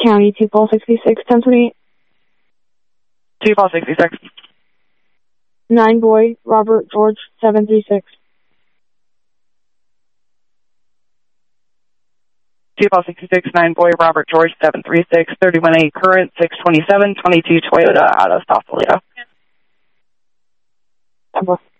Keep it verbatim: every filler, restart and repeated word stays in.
County, two Paul sixty-six, ten twenty-eight. two Paul sixty-six. nine Boy, Robert George, seven three six. two Paul sixty-six, nine Boy, Robert George, seven three six, thirty-one A current, six twenty-seven, twenty-two Toyota out of Sausalito. ten